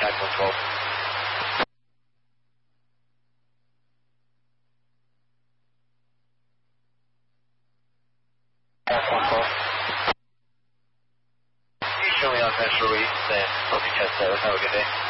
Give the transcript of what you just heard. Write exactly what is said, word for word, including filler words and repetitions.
contact one twelve. one twelve. You show me on Metro East and hope you test seven. Have a good day.